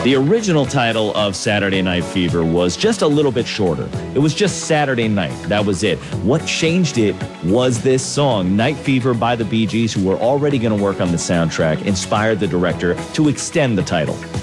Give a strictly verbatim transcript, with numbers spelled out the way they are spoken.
The original title of Saturday Night Fever was just a little bit shorter. It was just Saturday Night. That was it. What changed it was this song, Night Fever by the Bee Gees, who were already going to work on the soundtrack, inspired the director to extend the title.